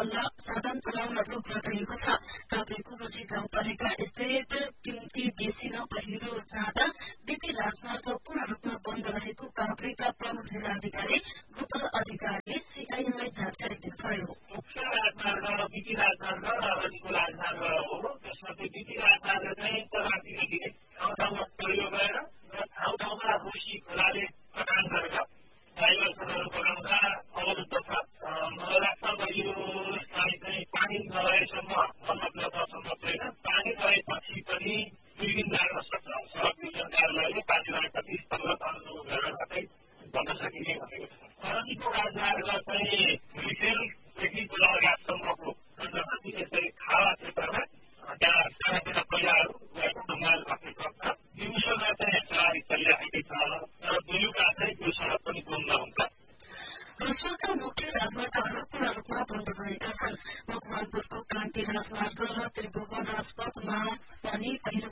साधन चलाउन रोक लगाइएको छ। काभ्रे कुरुची गाउँपालिका स्थित टिम्टी बेसिन पहिरो जाँदा बीपी राजमार्ग पूर्ण रूपमा बन्द रहेको काभ्रेका प्रमुख जिल्लाधिकारी गोपाल अधिकारीले सीआईएमलाई जानकारी दिनुभयो। मुख्य राजमार्ग बीपी राजमार्ग र अगाडिको राजमार्ग हो। त्यसमा चाहिँ बीपी राजमार्ग चाहिँ प्रधानदेखि ठाउँ ठाउँमा पहिरो गएर र ठाउँ ठाउँमा रोसी खोलाले प्रदान गरेर डाइभर्सनहरू बनाउँदा अवरुद्ध छ। मलाई लाग्छ अब यो चाहिँ पानी नभएसम्म बन्न सम्भव छैन। पानी भएपछि पनि 2 दिन लाग्न सक्छ। सडक विज्ञान कार्यालयले पानी भएपछि स्थलगत अनुमोदन गरेर मात्रै बन्न सकिने भनेको छ। अगाडिको राजमार्ग चाहिँ रिसेलदेखि गोलाघाटसम्मको खण्डमा त्यसरी खावा क्षेत्रमा त्यहाँ सानासाना पहिलाहरू गएको ढुङ्गाहरू खस्ने सक्छ। दिउँसोमा चाहिँ सवारी चलिरहेकै छ र बेलुका चाहिँ त्यो सडक पनि बन्द हुन्छ। रसुवाका मुख्य राजमार्गहरू पूर्ण रूपमा बन्द रहेका छन्। मकवानपुरको क्रान्ति राजमार्ग र त्रिभुवन राजपथमा पनि पहिरो